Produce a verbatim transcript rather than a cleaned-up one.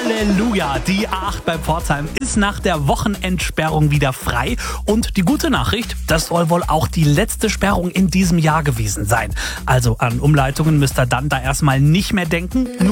Halleluja! Die A acht bei Pforzheim ist nach der Wochenendsperrung wieder frei. Und die gute Nachricht, das soll wohl auch die letzte Sperrung in diesem Jahr gewesen sein. Also an Umleitungen müsst ihr dann da erstmal nicht mehr denken.